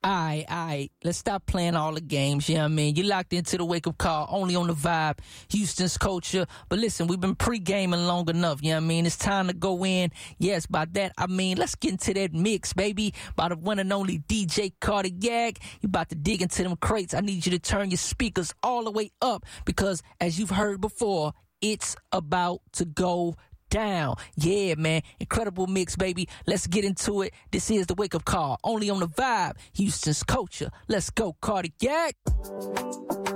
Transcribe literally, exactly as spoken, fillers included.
Alright, alright. Let's stop playing all the games, you know what I mean? You're locked into the wake-up call, only on the vibe, Houston's culture. But listen, we've been pre-gaming long enough, you know what I mean? It's time to go in. Yes, by that, I mean, let's get into that mix, baby. By the one and only D J Cardiac. You about to dig into them crates. I need you to turn your speakers all the way up because, as you've heard before, it's about to go down. Yeah, man. Incredible mix, baby. Let's get into it. This is the Wake Up Call. Only on the vibe. Houston's culture. Let's go, Cardiac.